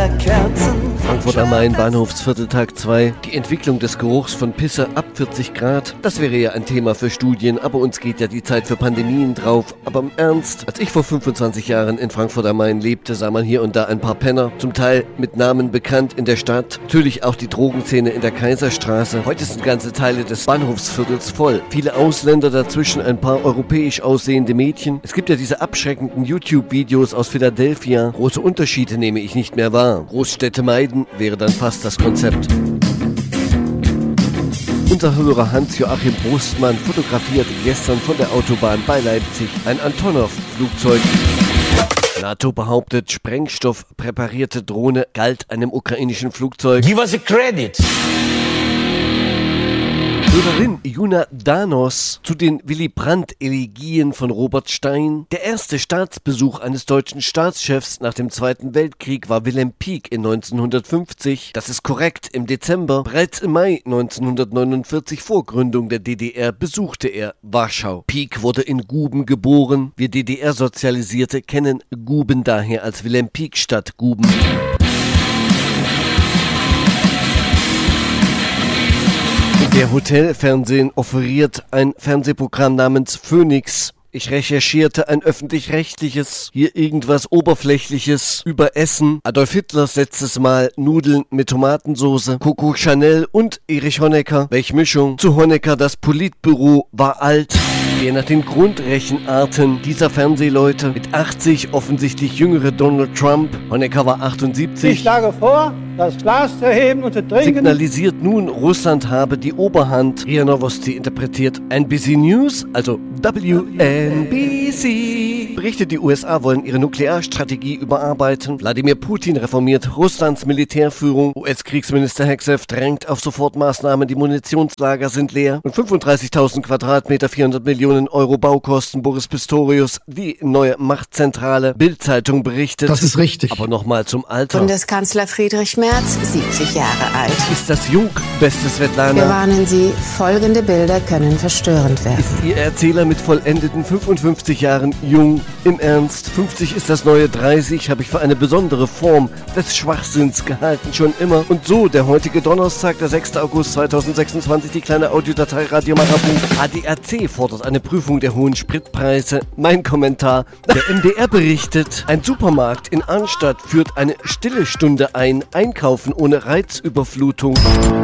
Lichterkerzen. Frankfurt am Main, Bahnhofsviertel, Tag 2. Die Entwicklung des Geruchs von Pisse ab 40 Grad. Das wäre ja ein Thema für Studien, aber uns geht ja die Zeit für Pandemien drauf. Aber im Ernst, als ich vor 25 Jahren in Frankfurt am Main lebte, sah man hier und da ein paar Penner, zum Teil mit Namen bekannt in der Stadt. Natürlich auch die Drogenszene in der Kaiserstraße. Heute sind ganze Teile des Bahnhofsviertels voll. Viele Ausländer, dazwischen ein paar europäisch aussehende Mädchen. Es gibt ja diese abschreckenden YouTube-Videos aus Philadelphia. Große Unterschiede nehme ich nicht mehr wahr. Großstädte meiden wäre dann fast das Konzept. Unser Hörer Hans-Joachim Brustmann fotografierte gestern von der Autobahn bei Leipzig ein Antonov-Flugzeug. NATO behauptet, Sprengstoff präparierte Drohne galt einem ukrainischen Flugzeug. Give us a credit. Hörerin Juna Danos zu den Willy Brandt-Elegien von Robert Stein. Der erste Staatsbesuch eines deutschen Staatschefs nach dem Zweiten Weltkrieg war Wilhelm Pieck in 1950. Das ist korrekt, im Dezember. Bereits im Mai 1949 vor Gründung der DDR besuchte er Warschau. Pieck wurde in Guben geboren. Wir DDR-Sozialisierte kennen Guben daher als Wilhelm Pieck-Stadt Guben. Der Hotelfernsehen offeriert ein Fernsehprogramm namens Phoenix. Ich recherchierte ein öffentlich-rechtliches, hier irgendwas Oberflächliches über Essen. Adolf Hitlers letztes Mal Nudeln mit Tomatensoße, Coco Chanel und Erich Honecker. Welch Mischung? Zu Honecker, das Politbüro war alt. Der nach den Grundrechenarten dieser Fernsehleute mit 80 offensichtlich jüngere Donald Trump. Honecker war 78. Ich schlage vor, das Glas zu heben und zu trinken. Signalisiert nun, Russland habe die Oberhand. RIA Novosti interpretiert NBC News, also WNBC. Berichtet, die USA wollen ihre Nuklearstrategie überarbeiten. Wladimir Putin reformiert Russlands Militärführung. US-Kriegsminister Hexev drängt auf Sofortmaßnahmen. Die Munitionslager sind leer. Und 35.000 Quadratmeter, 400 Millionen Euro Baukosten. Boris Pistorius, die neue Machtzentrale. Bild-Zeitung berichtet. Das ist richtig. Aber nochmal zum Alter. Bundeskanzler Friedrich Merz, 70 Jahre alt. Ist das jung, beste Svetlana? Wir warnen Sie, folgende Bilder können verstörend werden. Ist Ihr Erzähler mit vollendeten 55 Jahren jung? Im Ernst, 50 ist das neue 30, habe ich für eine besondere Form des Schwachsinns gehalten, schon immer. Und so, der heutige Donnerstag, der 6. August 2026, die kleine Audiodatei Radio Marabout. ADAC fordert eine Prüfung der hohen Spritpreise. Mein Kommentar. Der MDR berichtet, ein Supermarkt in Arnstadt führt eine stille Stunde ein. Einkaufen ohne Reizüberflutung.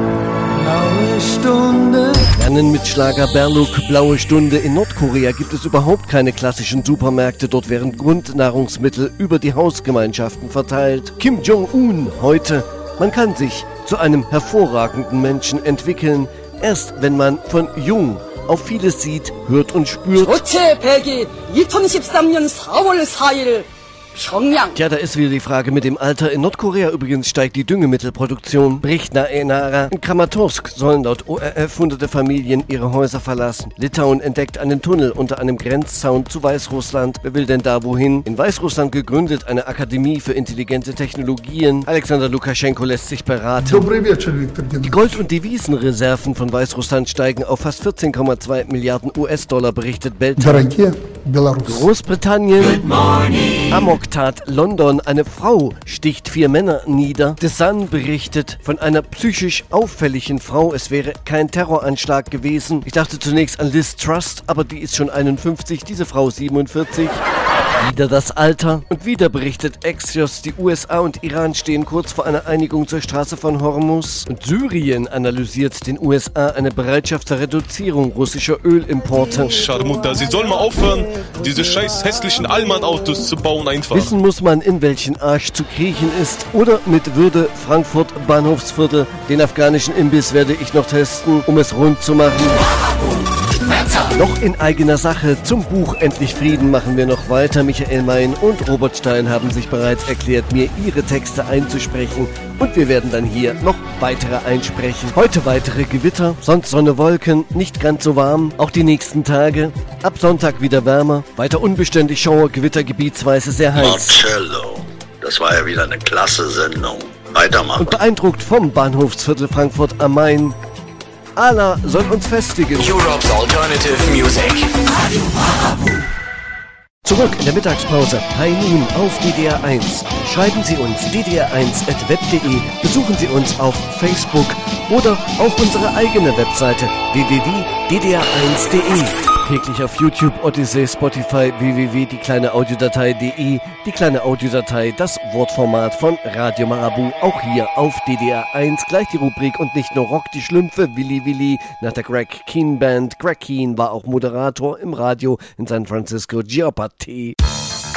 Blaue Stunde. Lernen mit Schlager Berluk, Blaue Stunde. In Nordkorea gibt es überhaupt keine klassischen Supermärkte. Dort werden Grundnahrungsmittel über die Hausgemeinschaften verteilt. Kim Jong-un heute. Man kann sich zu einem hervorragenden Menschen entwickeln. Erst wenn man von jung auf vieles sieht, hört und spürt. 조체 100일 2023년 4월 4일 평양. Tja, da ist wieder die Frage mit dem Alter. In Nordkorea übrigens steigt die Düngemittelproduktion. Bericht Enara. In Kramatorsk sollen laut ORF hunderte Familien ihre Häuser verlassen. Litauen entdeckt einen Tunnel unter einem Grenzzaun zu Weißrussland. Wer will denn da wohin? In Weißrussland gegründet eine Akademie für intelligente Technologien. Alexander Lukaschenko lässt sich beraten. Die Gold- und Devisenreserven von Weißrussland steigen auf fast 14,2 Milliarden US-Dollar, berichtet Belta. Großbritannien. Amoktat London. Eine Frau sticht 4 Männer nieder. The Sun berichtet von einer psychisch auffälligen Frau. Es wäre kein Terroranschlag gewesen. Ich dachte zunächst an Liz Truss, aber die ist schon 51, diese Frau 47. Wieder das Alter. Und wieder berichtet Axios, die USA und Iran stehen kurz vor einer Einigung zur Straße von Hormuz. Und Syrien analysiert den USA eine Bereitschaft zur Reduzierung russischer Ölimporte. Scharmutter, sie soll mal aufhören, diese scheiß hässlichen Allmann-Autos zu bauen einfach. Wissen muss man, in welchen Arsch zu kriechen ist. Oder mit Würde Frankfurt Bahnhofsviertel. Den afghanischen Imbiss werde ich noch testen, um es rund zu machen. Noch in eigener Sache zum Buch Endlich Frieden machen wir noch weiter. Michael Mein und Robert Stein haben sich bereits erklärt, mir ihre Texte einzusprechen. Und wir werden dann hier noch weitere einsprechen. Heute weitere Gewitter, sonst Sonne, Wolken, nicht ganz so warm. Auch die nächsten Tage. Ab Sonntag wieder wärmer. Weiter unbeständig Schauer, Gewitter, gebietsweise sehr heiß. Marcello, das war ja wieder eine klasse Sendung. Weitermachen. Und beeindruckt vom Bahnhofsviertel Frankfurt am Main. Allah soll uns festigen. Europe's alternative music. Radio Marabout. Zurück in der Mittagspause. High Noon auf DDR 1. Schreiben Sie uns ddr1@web.de, besuchen Sie uns auf Facebook oder auch unsere eigene Webseite www.ddr1.de. Täglich auf YouTube, Odyssey, Spotify, www.diekleineaudiodatei.de. Die kleine Audiodatei, das Wortformat von Radio Marabu, auch hier auf DDR 1. Gleich die Rubrik und nicht nur Rock, die Schlümpfe, Willi Willi, nach der Greg Keen Band. Greg Keen war auch Moderator im Radio in San Francisco Geopathy.